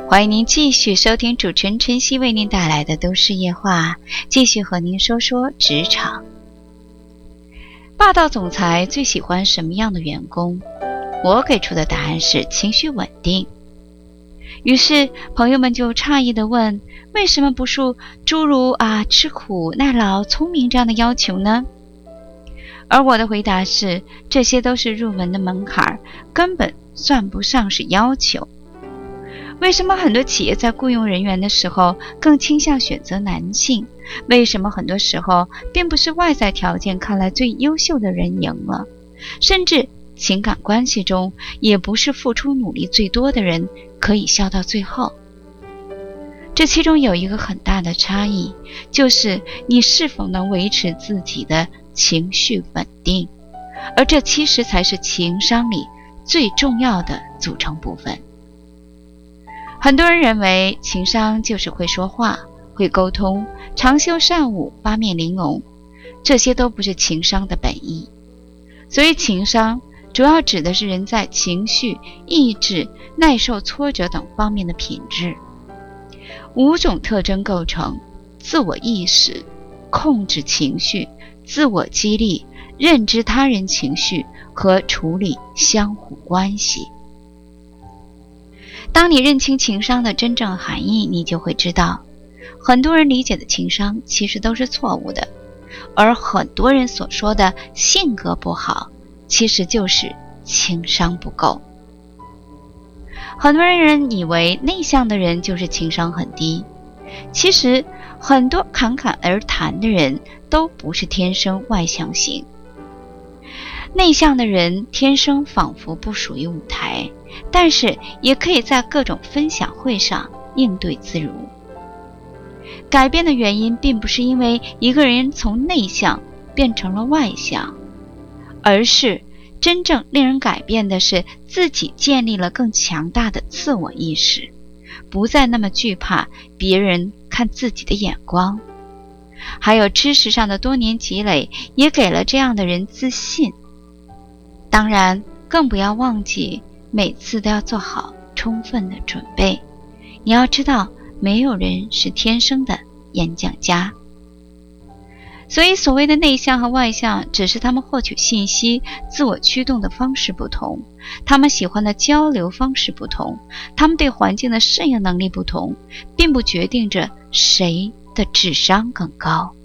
欢迎您继续收听主持人晨曦为您带来的都市夜话，继续和您说说职场。霸道总裁最喜欢什么样的员工？我给出的答案是情绪稳定。于是朋友们就诧异地问，为什么不是诸如吃苦耐劳聪明这样的要求呢？而我的回答是，这些都是入门的门槛，根本算不上是要求。为什么很多企业在雇佣人员的时候更倾向选择男性？为什么很多时候并不是外在条件看来最优秀的人赢了，甚至情感关系中也不是付出努力最多的人可以笑到最后？这其中有一个很大的差异，就是你是否能维持自己的情绪稳定，而这其实才是情商里最重要的组成部分。很多人认为情商就是会说话、会沟通、长袖善舞、八面玲珑，这些都不是情商的本意。所以情商主要指的是人在情绪、意志、耐受挫折等方面的品质。5种特征构成：自我意识、控制情绪、自我激励、认知他人情绪和处理相互关系。当你认清情商的真正含义，你就会知道，很多人理解的情商其实都是错误的，而很多人所说的性格不好，其实就是情商不够。很多人以为内向的人就是情商很低，其实很多侃侃而谈的人都不是天生外向型。内向的人天生仿佛不属于舞台，但是也可以在各种分享会上应对自如。改变的原因并不是因为一个人从内向变成了外向，而是真正令人改变的是自己建立了更强大的自我意识，不再那么惧怕别人看自己的眼光。还有知识上的多年积累也给了这样的人自信。当然，更不要忘记每次都要做好充分的准备。你要知道，没有人是天生的演讲家。所以所谓的内向和外向，只是他们获取信息、自我驱动的方式不同，他们喜欢的交流方式不同，他们对环境的适应能力不同，并不决定着谁的智商更高。